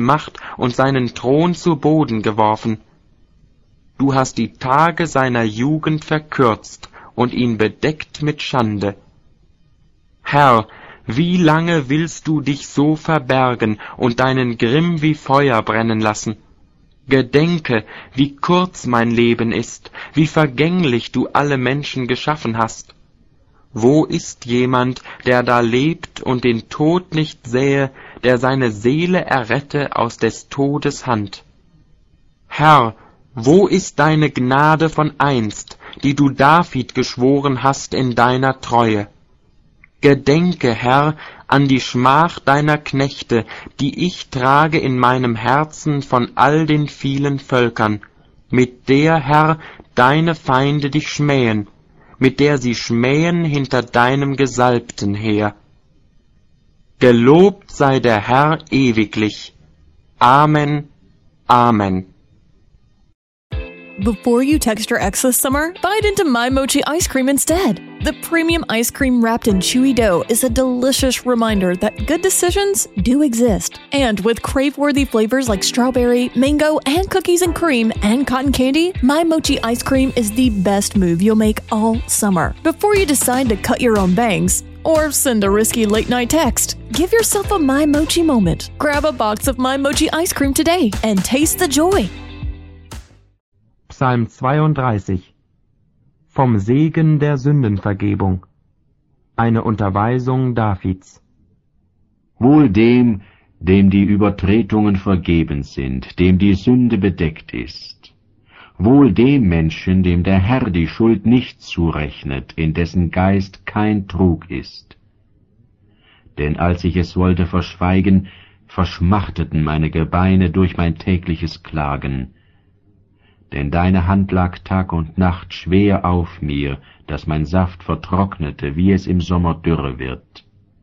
Macht und seinen Thron zu Boden geworfen. Du hast die Tage seiner Jugend verkürzt und ihn bedeckt mit Schande. Herr, wie lange willst du dich so verbergen und deinen Grimm wie Feuer brennen lassen? Gedenke, wie kurz mein Leben ist, wie vergänglich du alle Menschen geschaffen hast. Wo ist jemand, der da lebt und den Tod nicht sähe, der seine Seele errette aus des Todes Hand? Herr, wo ist deine Gnade von einst, die du David geschworen hast in deiner Treue? Gedenke, Herr, an die Schmach deiner Knechte, die ich trage in meinem Herzen von all den vielen Völkern, mit der, Herr, deine Feinde dich schmähen, mit der sie schmähen hinter deinem Gesalbten her. Gelobt sei der Herr ewiglich. Amen. Amen. Before you text your ex this summer, bite into My Mochi ice cream instead. The premium ice cream wrapped in chewy dough is a delicious reminder that good decisions do exist. And with crave-worthy flavors like strawberry, mango, and cookies and cream, and cotton candy, My Mochi ice cream is the best move you'll make all summer. Before you decide to cut your own bangs, or send a risky late-night text, give yourself a My Mochi moment. Grab a box of My Mochi ice cream today and taste the joy. Psalm 32. Vom Segen der Sündenvergebung. Eine Unterweisung Davids. Wohl dem, dem die Übertretungen vergeben sind, dem die Sünde bedeckt ist. Wohl dem Menschen, dem der Herr die Schuld nicht zurechnet, in dessen Geist kein Trug ist. Denn als ich es wollte verschweigen, verschmachteten meine Gebeine durch mein tägliches Klagen. Denn deine Hand lag Tag und Nacht schwer auf mir, dass mein Saft vertrocknete, wie es im Sommer dürre wird.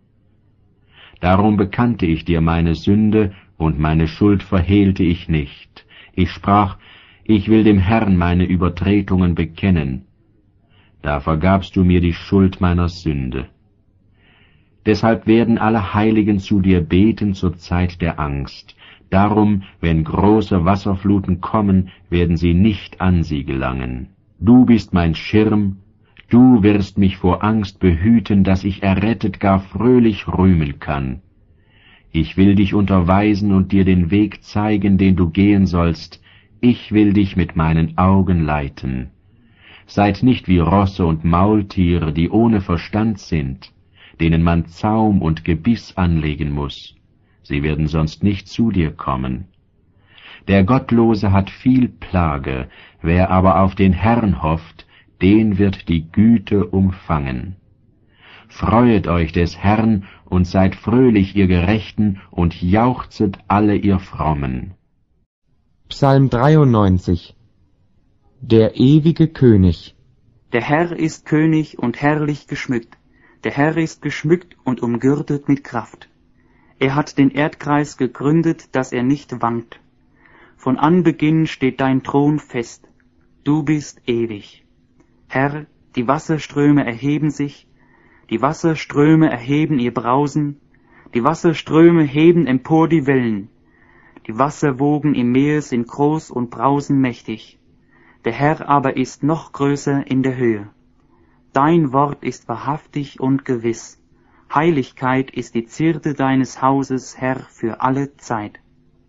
Darum bekannte ich dir meine Sünde, und meine Schuld verhehlte ich nicht. Ich sprach, ich will dem Herrn meine Übertretungen bekennen. Da vergabst du mir die Schuld meiner Sünde. Deshalb werden alle Heiligen zu dir beten zur Zeit der Angst. Darum, wenn große Wasserfluten kommen, werden sie nicht an sie gelangen. Du bist mein Schirm, du wirst mich vor Angst behüten, dass ich errettet gar fröhlich rühmen kann. Ich will dich unterweisen und dir den Weg zeigen, den du gehen sollst. Ich will dich mit meinen Augen leiten. Seid nicht wie Rosse und Maultiere, die ohne Verstand sind, denen man Zaum und Gebiss anlegen muss. Sie werden sonst nicht zu dir kommen. Der Gottlose hat viel Plage, wer aber auf den Herrn hofft, den wird die Güte umfangen. Freuet euch des Herrn und seid fröhlich, ihr Gerechten, und jauchzet alle, ihr Frommen. Psalm 93. Der ewige König. Der Herr ist König und herrlich geschmückt. Der Herr ist geschmückt und umgürtet mit Kraft. Er hat den Erdkreis gegründet, dass er nicht wankt. Von Anbeginn steht dein Thron fest. Du bist ewig. Herr, die Wasserströme erheben sich, die Wasserströme erheben ihr Brausen, die Wasserströme heben empor die Wellen. Die Wasserwogen im Meer sind groß und brausen mächtig. Der Herr aber ist noch größer in der Höhe. Dein Wort ist wahrhaftig und gewiss. Heiligkeit ist die Zierde deines Hauses, Herr, für alle Zeit.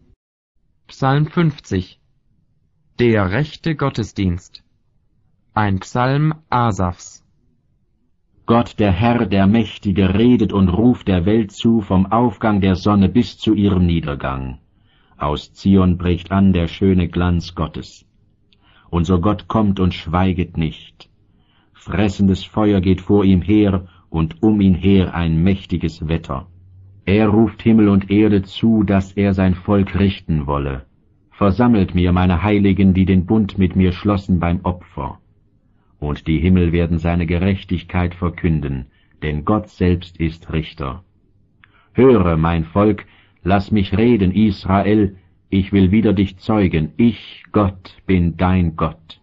Psalm 50. Der rechte Gottesdienst. Ein Psalm Asafs. Gott, der Herr, der Mächtige, redet und ruft der Welt zu vom Aufgang der Sonne bis zu ihrem Niedergang. Aus Zion bricht an der schöne Glanz Gottes. Unser Gott kommt und schweiget nicht. Fressendes Feuer geht vor ihm her, und um ihn her ein mächtiges Wetter. Er ruft Himmel und Erde zu, dass er sein Volk richten wolle. Versammelt mir meine Heiligen, die den Bund mit mir schlossen beim Opfer. Und die Himmel werden seine Gerechtigkeit verkünden, denn Gott selbst ist Richter. Höre, mein Volk, lass mich reden, Israel, ich will wider dich zeugen, ich, Gott, bin dein Gott.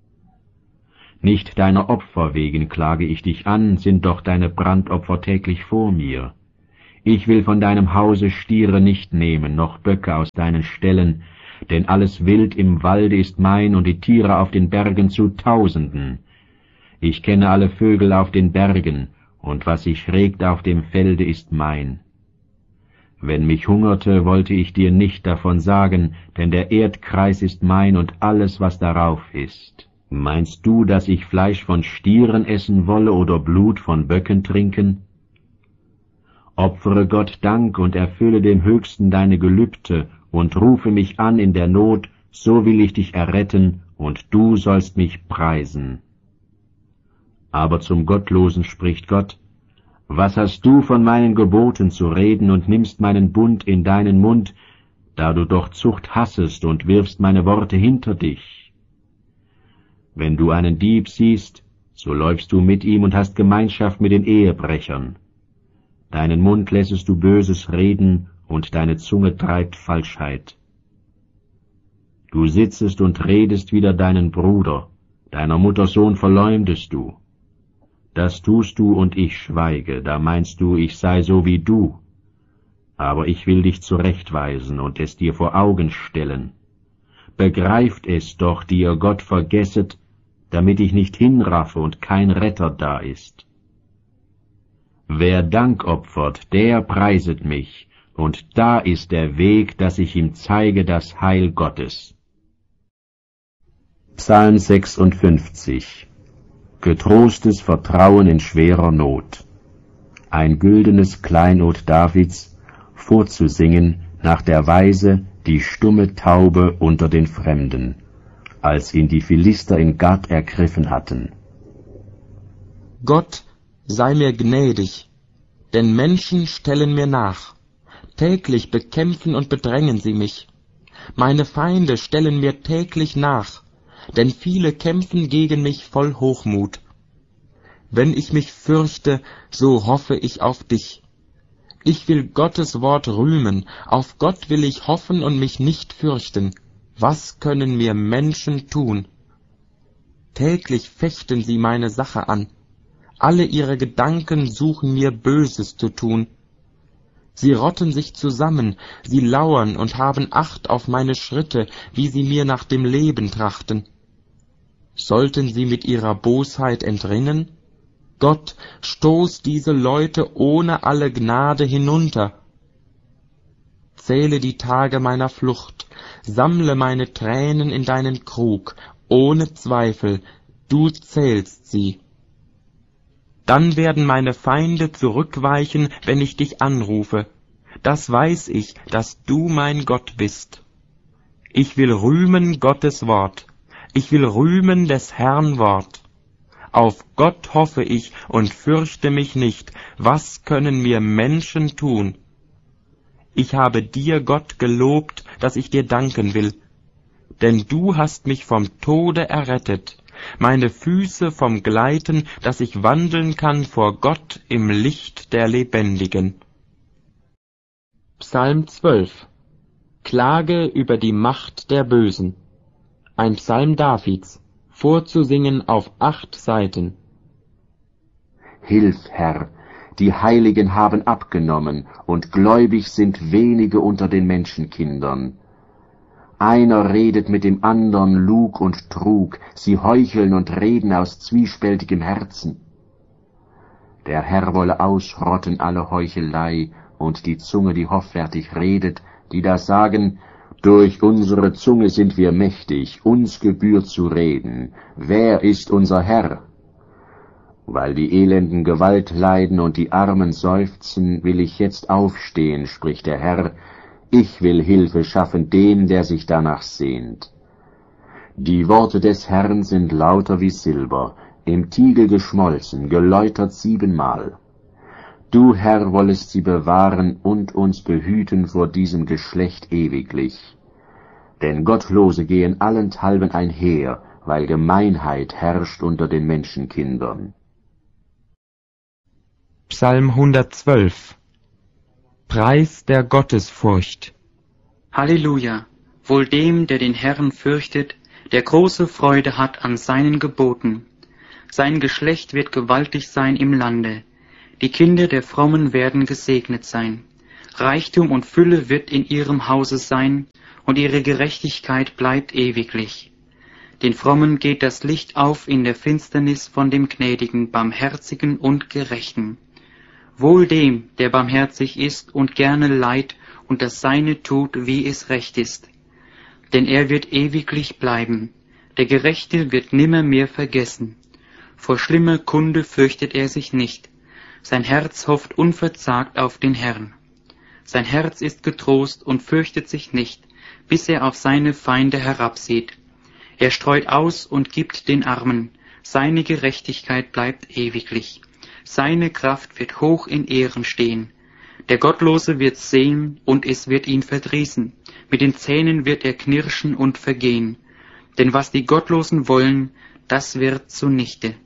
Nicht deiner Opfer wegen klage ich dich an, sind doch deine Brandopfer täglich vor mir. Ich will von deinem Hause Stiere nicht nehmen, noch Böcke aus deinen Ställen, denn alles Wild im Walde ist mein und die Tiere auf den Bergen zu Tausenden. Ich kenne alle Vögel auf den Bergen, und was sich regt auf dem Felde ist mein. Wenn mich hungerte, wollte ich dir nicht davon sagen, denn der Erdkreis ist mein und alles, was darauf ist. Meinst du, dass ich Fleisch von Stieren essen wolle oder Blut von Böcken trinken? Opfere Gott Dank und erfülle dem Höchsten deine Gelübde und rufe mich an in der Not, so will ich dich erretten, und du sollst mich preisen. Aber zum Gottlosen spricht Gott: Was hast du von meinen Geboten zu reden und nimmst meinen Bund in deinen Mund, da du doch Zucht hassest und wirfst meine Worte hinter dich? Wenn du einen Dieb siehst, so läufst du mit ihm und hast Gemeinschaft mit den Ehebrechern. Deinen Mund lässest du Böses reden, und deine Zunge treibt Falschheit. Du sitzest und redest wider deinen Bruder, deiner Mutter Sohn verleumdest du. Das tust du, und ich schweige, da meinst du, ich sei so wie du. Aber ich will dich zurechtweisen und es dir vor Augen stellen. Begreift es doch, die ihr Gott vergesset, damit ich nicht hinraffe und kein Retter da ist. Wer Dank opfert, der preiset mich, und da ist der Weg, dass ich ihm zeige das Heil Gottes. Psalm 56. Getrostes Vertrauen in schwerer Not. Ein güldenes Kleinod Davids, vorzusingen nach der Weise die stumme Taube unter den Fremden, als ihn die Philister in Gat ergriffen hatten. Gott, sei mir gnädig, denn Menschen stellen mir nach. Täglich bekämpfen und bedrängen sie mich. Meine Feinde stellen mir täglich nach, denn viele kämpfen gegen mich voll Hochmut. Wenn ich mich fürchte, so hoffe ich auf dich. Ich will Gottes Wort rühmen, auf Gott will ich hoffen und mich nicht fürchten. Was können mir Menschen tun? Täglich fechten sie meine Sache an. Alle ihre Gedanken suchen mir Böses zu tun. Sie rotten sich zusammen, sie lauern und haben Acht auf meine Schritte, wie sie mir nach dem Leben trachten. Sollten sie mit ihrer Bosheit entrinnen? Gott, stoß diese Leute ohne alle Gnade hinunter. Zähle die Tage meiner Flucht, sammle meine Tränen in deinen Krug, ohne Zweifel, du zählst sie. Dann werden meine Feinde zurückweichen, wenn ich dich anrufe. Das weiß ich, dass du mein Gott bist. Ich will rühmen Gottes Wort. Ich will rühmen des Herrn Wort. Auf Gott hoffe ich und fürchte mich nicht. Was können mir Menschen tun? Ich habe dir, Gott, gelobt, dass ich dir danken will. Denn du hast mich vom Tode errettet, meine Füße vom Gleiten, dass ich wandeln kann vor Gott im Licht der Lebendigen. Psalm 12. Klage über die Macht der Bösen. Ein Psalm Davids, vorzusingen auf 8 Seiten. Hilf, Herr, die Heiligen haben abgenommen, und gläubig sind wenige unter den Menschenkindern. Einer redet mit dem andern Lug und Trug, sie heucheln und reden aus zwiespältigem Herzen. Der Herr wolle ausrotten alle Heuchelei, und die Zunge, die hoffärtig redet, die da sagen: Durch unsere Zunge sind wir mächtig, uns gebührt zu reden. Wer ist unser Herr? Weil die Elenden Gewalt leiden und die Armen seufzen, will ich jetzt aufstehen, spricht der Herr. Ich will Hilfe schaffen dem, der sich danach sehnt. Die Worte des Herrn sind lauter wie Silber, im Tiegel geschmolzen, geläutert 7-mal. Du, Herr, wollest sie bewahren und uns behüten vor diesem Geschlecht ewiglich. Denn Gottlose gehen allenthalben einher, weil Gemeinheit herrscht unter den Menschenkindern. Psalm 112. Preis der Gottesfurcht. Halleluja! Wohl dem, der den Herrn fürchtet, der große Freude hat an seinen Geboten. Sein Geschlecht wird gewaltig sein im Lande. Die Kinder der Frommen werden gesegnet sein. Reichtum und Fülle wird in ihrem Hause sein, und ihre Gerechtigkeit bleibt ewiglich. Den Frommen geht das Licht auf in der Finsternis von dem Gnädigen, Barmherzigen und Gerechten. Wohl dem, der barmherzig ist und gerne Leid und das Seine tut, wie es recht ist. Denn er wird ewiglich bleiben, der Gerechte wird nimmermehr vergessen. Vor schlimmer Kunde fürchtet er sich nicht, sein Herz hofft unverzagt auf den Herrn. Sein Herz ist getrost und fürchtet sich nicht, bis er auf seine Feinde herabsieht. Er streut aus und gibt den Armen, seine Gerechtigkeit bleibt ewiglich. Seine Kraft wird hoch in Ehren stehen. Der Gottlose wird sehen, und es wird ihn verdrießen. Mit den Zähnen wird er knirschen und vergehen. Denn was die Gottlosen wollen, das wird zunichte.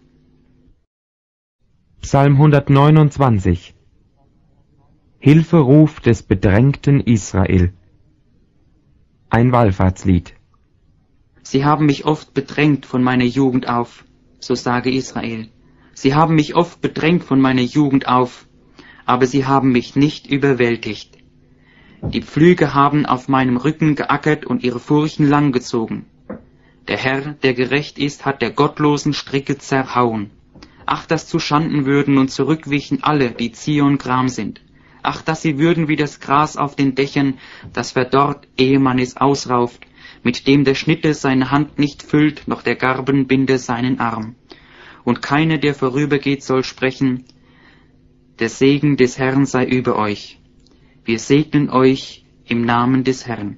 Psalm 129. Hilferuf des bedrängten Israel. Ein Wallfahrtslied. Sie haben mich oft bedrängt von meiner Jugend auf, so sage Israel. Sie haben mich oft bedrängt von meiner Jugend auf, aber sie haben mich nicht überwältigt. Die Pflüge haben auf meinem Rücken geackert und ihre Furchen langgezogen. Der Herr, der gerecht ist, hat der Gottlosen Stricke zerhauen. Ach, dass zuschanden würden und zurückwichen alle, die Zion gram sind. Ach, dass sie würden wie das Gras auf den Dächern, das verdorrt, ehe man es ausrauft, mit dem der Schnitter seine Hand nicht füllt, noch der Garbenbinder seinen Arm. Und keiner, der vorübergeht, soll sprechen, der Segen des Herrn sei über euch. Wir segnen euch im Namen des Herrn.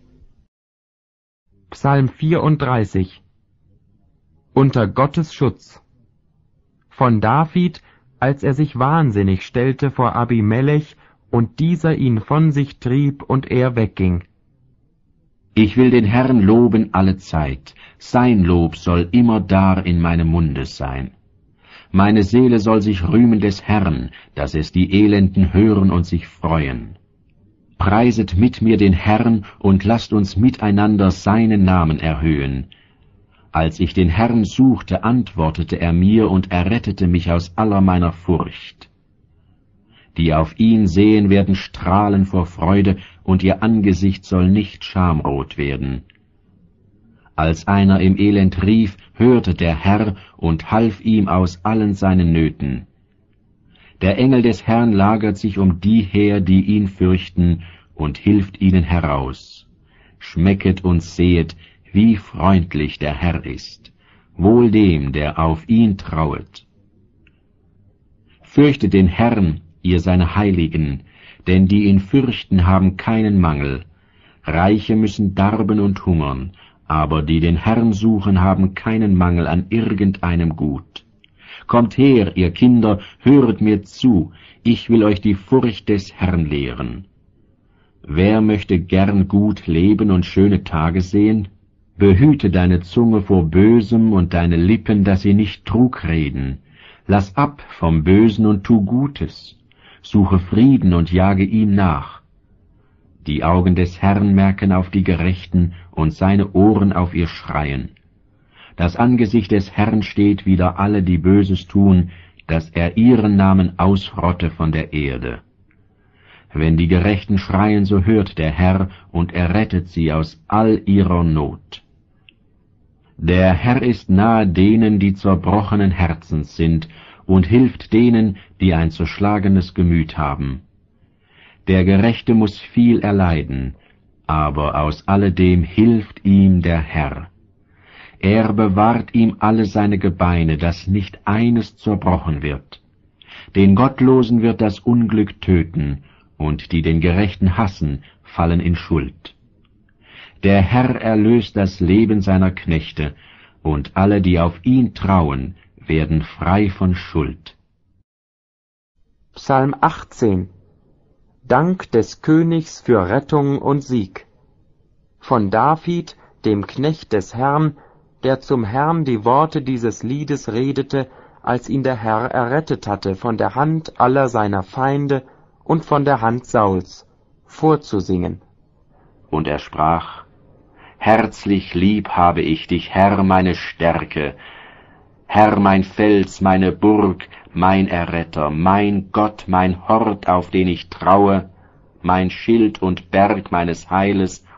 Psalm 34. Unter Gottes Schutz. Von David, als er sich wahnsinnig stellte vor Abimelech und dieser ihn von sich trieb und er wegging. Ich will den Herrn loben alle Zeit, sein Lob soll immerdar in meinem Munde sein. Meine Seele soll sich rühmen des Herrn, dass es die Elenden hören und sich freuen. Preiset mit mir den Herrn und lasst uns miteinander seinen Namen erhöhen. Als ich den Herrn suchte, antwortete er mir und errettete mich aus aller meiner Furcht. Die auf ihn sehen, werden strahlen vor Freude, und ihr Angesicht soll nicht schamrot werden. Als einer im Elend rief, hörte der Herr und half ihm aus allen seinen Nöten. Der Engel des Herrn lagert sich um die her, die ihn fürchten, und hilft ihnen heraus. Schmecket und sehet, wie freundlich der Herr ist, wohl dem, der auf ihn trauet. Fürchtet den Herrn, ihr seine Heiligen, denn die ihn fürchten, haben keinen Mangel. Reiche müssen darben und hungern, aber die den Herrn suchen, haben keinen Mangel an irgendeinem Gut. Kommt her, ihr Kinder, höret mir zu, ich will euch die Furcht des Herrn lehren. Wer möchte gern gut leben und schöne Tage sehen? Behüte deine Zunge vor Bösem und deine Lippen, dass sie nicht Trug reden. Lass ab vom Bösen und tu Gutes. Suche Frieden und jage ihm nach. Die Augen des Herrn merken auf die Gerechten und seine Ohren auf ihr Schreien. Das Angesicht des Herrn steht wider alle, die Böses tun, dass er ihren Namen ausrotte von der Erde. Wenn die Gerechten schreien, so hört der Herr und errettet sie aus all ihrer Not. Der Herr ist nahe denen, die zerbrochenen Herzens sind, und hilft denen, die ein zerschlagenes Gemüt haben. Der Gerechte muß viel erleiden, aber aus alledem hilft ihm der Herr. Er bewahrt ihm alle seine Gebeine, dass nicht eines zerbrochen wird. Den Gottlosen wird das Unglück töten, und die den Gerechten hassen, fallen in Schuld. Der Herr erlöst das Leben seiner Knechte, und alle, die auf ihn trauen, werden frei von Schuld. Psalm 18. Dank des Königs für Rettung und Sieg. Von David, dem Knecht des Herrn, der zum Herrn die Worte dieses Liedes redete, als ihn der Herr errettet hatte von der Hand aller seiner Feinde und von der Hand Sauls, vorzusingen. Und er sprach, Herzlich lieb habe ich dich, Herr, meine Stärke, Herr, mein Fels, meine Burg, mein Erretter, mein Gott, mein Hort, auf den ich traue, mein Schild und Berg meines Heiles,